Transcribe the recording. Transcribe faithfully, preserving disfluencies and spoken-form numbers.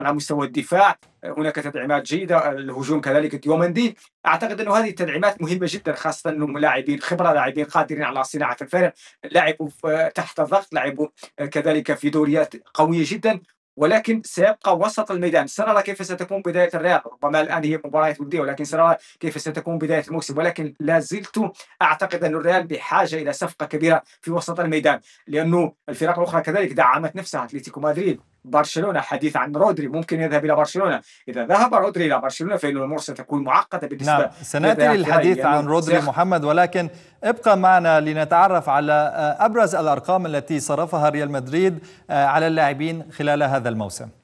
على مستوى الدفاع هناك تدعيمات جيدة، الهجوم كذلك ديوماندي. أعتقد أنه هذه التدعيمات مهمة جدا، خاصة أنهم لاعبين خبرة، لاعبين قادرين على صناعة الفارق، لعبوا تحت ضغط، لعبوا كذلك في دوريات قوية جدا. ولكن سيبقى وسط الميدان، سنرى كيف ستكون بداية الرياض. ربما الآن هي مباريات ودية، ولكن سنرى كيف ستكون بداية الموسم. ولكن لا زلت أعتقد أن الريال بحاجة إلى صفقة كبيرة في وسط الميدان، لأنه الفرق الأخرى كذلك دعمت نفسها. أتلتيكو مدريد، برشلونة، حديث عن رودري ممكن يذهب إلى برشلونة. إذا ذهب رودري إلى برشلونة فإن الأمور ستكون معقدة نعم، بالنسبة سنأتي للريال، للحديث عن لأنه رودري سيخ... محمد، ولكن ابقى معنا لنتعرف على أبرز الأرقام التي صرفها ريال مدريد على اللاعبين خلال هذا الموسم.